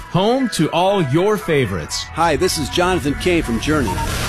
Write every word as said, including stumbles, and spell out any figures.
home to all your favorites. Hi, this is Jonathan Cain from Journey.